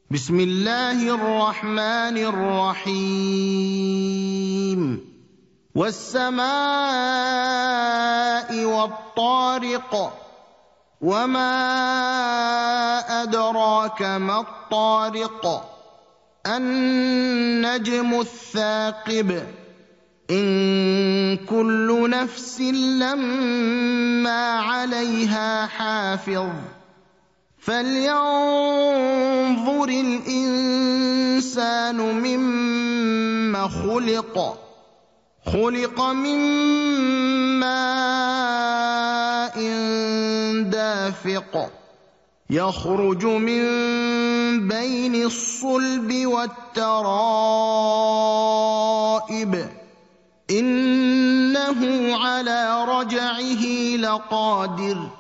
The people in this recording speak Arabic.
بسم الله الرحمن الرحيم والسماء والطارق وما أدراك ما الطارق النجم الثاقب إن كل نفس لما عليها حافظ فلينظر الإنسان مما خلق من ماء دافق يخرج من بين الصلب والترائب إنه على رجعه لقادر